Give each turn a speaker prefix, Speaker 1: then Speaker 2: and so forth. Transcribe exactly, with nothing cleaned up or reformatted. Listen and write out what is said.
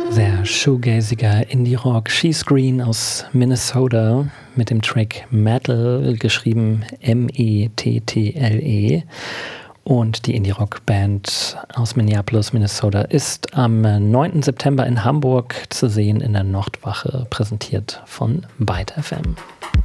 Speaker 1: Sehr shoegaziger Indie-Rock. She's Green aus Minnesota mit dem Track Metal, geschrieben M E T T L E. Und die Indie-Rock-Band aus Minneapolis, Minnesota, ist am neunten September in Hamburg zu sehen in der Nordwache, präsentiert von Byte F M.